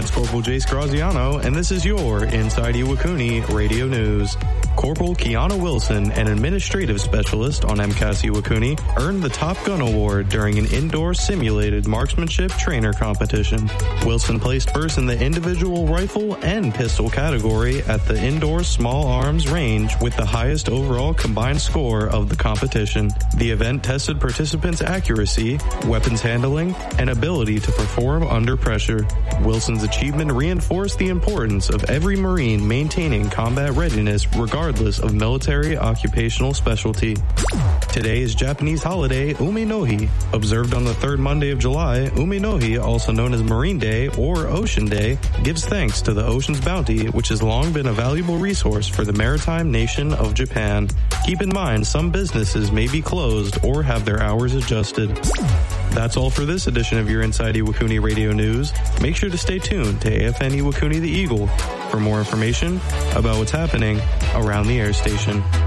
Lance Corporal Jace Graziano, and this is your Inside Iwakuni Radio News. Corporal Kiana Wilson, an administrative specialist on MCAS Iwakuni, earned the Top Gun Award during an indoor simulated marksmanship trainer competition. Wilson placed first in the individual rifle and pistol category at the indoor small arms range with the highest overall combined score of the competition. The event tested participants' accuracy, weapons handling, and ability to perform under pressure. Wilson's achievement reinforced the importance of every Marine maintaining combat readiness regardless of military occupational specialty. Today is Japanese holiday Umi-no-Hi. Observed on the third Monday of July, Umi-no-Hi, also known as Marine Day or Ocean Day, gives thanks to the ocean's bounty, which has long been a valuable resource for the maritime nation of Japan. Keep in mind, some businesses may be closed or have their hours adjusted. That's all for this edition of your Inside Iwakuni Radio News. Make sure to stay tuned to AFN Iwakuni the Eagle for more information about what's happening around the air station.